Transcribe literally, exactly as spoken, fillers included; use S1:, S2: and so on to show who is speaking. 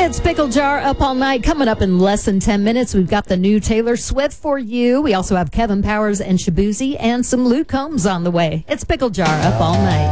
S1: It's Pickle Jar Up All Night. Coming up in less than ten minutes, we've got the new Taylor Swift for you. We also have Kevin Powers and Shabuzi and some Luke Combs on the way. It's Pickle Jar Up All Night.